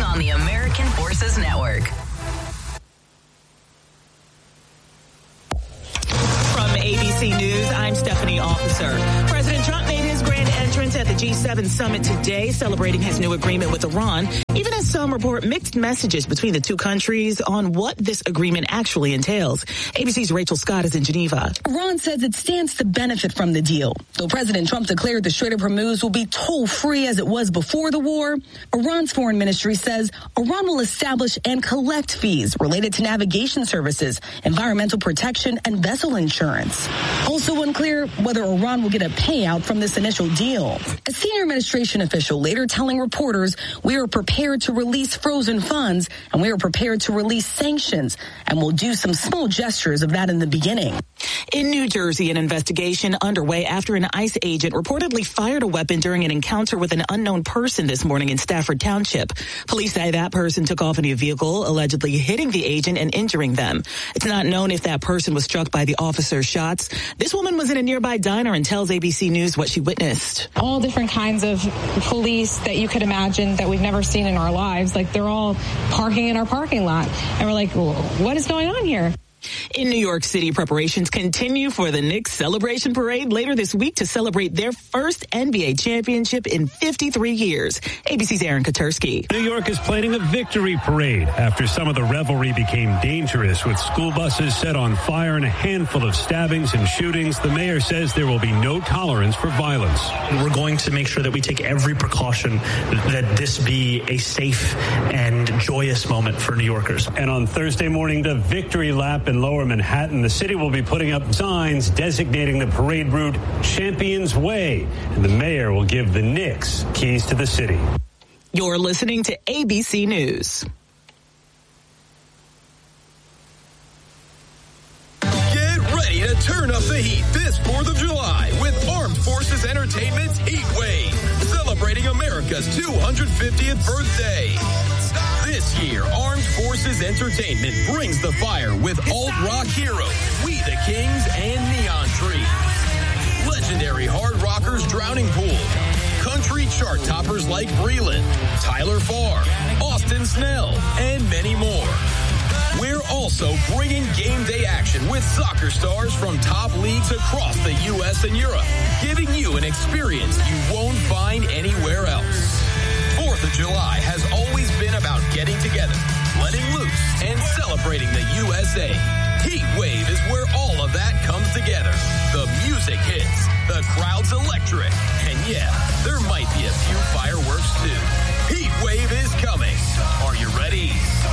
on the American Forces Network. From ABC News, I'm Stephanie Officer. President Trump made his grand entrance at the G7 summit today, celebrating his new agreement with Iran, even as some report mixed messages between the two countries on what this agreement actually entails. ABC's Rachel Scott is in Geneva. Iran says it stands to benefit from the deal. Though President Trump declared the Strait of Hormuz will be toll-free as it was before the war, Iran's foreign ministry says Iran will establish and collect fees related to navigation services, environmental protection, and vessel insurance. Also unclear whether Iran will get a payout from this initial deal. A senior administration official later telling reporters, "We are prepared to release frozen funds and we are prepared to release sanctions, and we'll do some small gestures of that in the beginning." In New Jersey, an investigation underway after an ICE agent reportedly fired a weapon during an encounter with an unknown person this morning in Stafford Township. Police say that person took off in a vehicle, allegedly hitting the agent and injuring them. It's not known if that person was struck by the officer's shots. This woman was in a nearby diner and tells ABC News what she witnessed. All different kinds of police that you could imagine that we've never seen in our lives. Like, they're all parking in our parking lot. And we're like, well, what is going on here? In New York City, preparations continue for the Knicks celebration parade later this week to celebrate their first NBA championship in 53 years. ABC's Aaron Katersky. New York is planning a victory parade after some of the revelry became dangerous, with school buses set on fire and a handful of stabbings and shootings. The mayor says there will be no tolerance for violence. We're going to make sure that we take every precaution that this be a safe and joyous moment for New Yorkers. And on Thursday morning, the victory lap in Lower Manhattan, the city will be putting up signs designating the parade route Champions Way, and the mayor will give the Knicks keys to the city. You're listening to ABC News. Get ready to turn up the heat this 4th of July with Armed Forces Entertainment's Heat Wave, celebrating America's 250th birthday. This year, Armed Forces Entertainment brings the fire with alt-rock heroes, We the Kings, and Neon Trees. Legendary hard rockers Drowning Pool, country chart toppers like Breland, Tyler Farr, Austin Snell, and many more. We're also bringing game day action with soccer stars from top leagues across the U.S. and Europe, giving you an experience you won't find anywhere else. 4th of July has always been about getting together, letting loose, and celebrating the USA. Heat Wave is where all of that comes together. The music hits, the crowd's electric, and yeah, there might be a few fireworks too. Heat Wave is coming. Are you ready?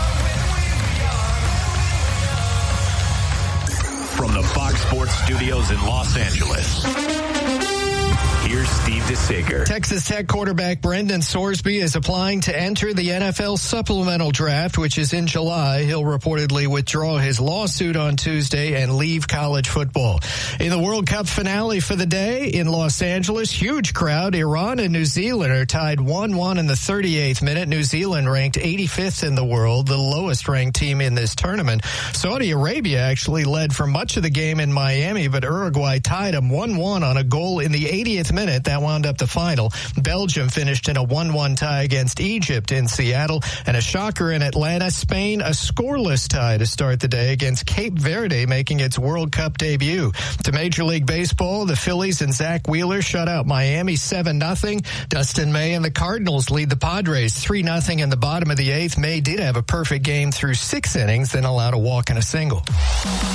From the Fox Sports Studios in Los Angeles, here's Steve DeSager. Texas Tech quarterback Brendan Sorsby is applying to enter the NFL supplemental draft, which is in July. He'll reportedly withdraw his lawsuit on Tuesday and leave college football. In the World Cup finale for the day in Los Angeles, huge crowd. Iran and New Zealand are tied 1-1 in the 38th minute. New Zealand ranked 85th in the world, the lowest ranked team in this tournament. Saudi Arabia actually led for much of the game in Miami, but Uruguay tied them 1-1 on a goal in the 80th minute. That wound up the final. Belgium finished in a 1-1 tie against Egypt in Seattle, and a shocker in Atlanta. Spain, a scoreless tie to start the day against Cape Verde, making its World Cup debut. To Major League Baseball, the Phillies and Zach Wheeler shut out Miami 7-0. Dustin May and the Cardinals lead the Padres 3-0 in the bottom of the 8th. May did have a perfect game through 6 innings, then allowed a walk and a single.